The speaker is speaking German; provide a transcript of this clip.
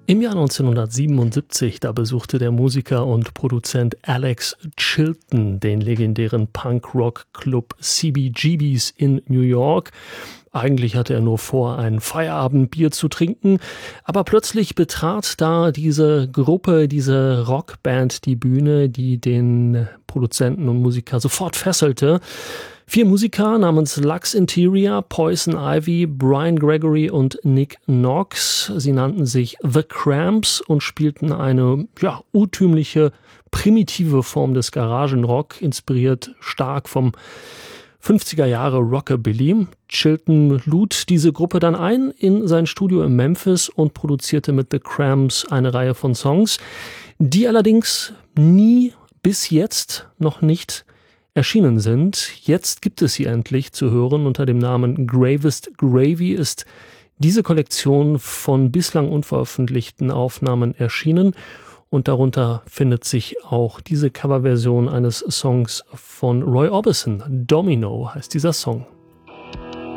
Im Jahr 1977, da besuchte der Musiker und Produzent Alex Chilton den legendären Punk-Rock-Club CBGB's in New York. Eigentlich hatte er nur vor, ein Feierabendbier zu trinken, aber plötzlich betrat da diese Gruppe, diese Rockband die Bühne, die den Produzenten und Musiker sofort fesselte. 4 Musiker namens Lux Interior, Poison Ivy, Brian Gregory und Nick Knox. Sie nannten sich The Cramps und spielten eine urtümliche, primitive Form des Garagenrock, inspiriert stark vom 50er Jahre Rockabilly. Chilton lud diese Gruppe dann ein in sein Studio in Memphis und produzierte mit The Cramps eine Reihe von Songs, die allerdings nie bis jetzt noch nicht erschienen sind. Jetzt gibt es sie endlich zu hören. Unter dem Namen Gravest Gravy ist diese Kollektion von bislang unveröffentlichten Aufnahmen erschienen. Und darunter findet sich auch diese Coverversion eines Songs von Roy Orbison. Domino heißt dieser Song.